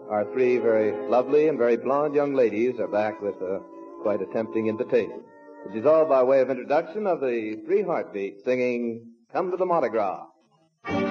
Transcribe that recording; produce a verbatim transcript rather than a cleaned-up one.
our three very lovely and very blonde young ladies are back with a quite a tempting invitation, which is all by way of introduction of the Three Heartbeats singing Come to the Mardi Gras.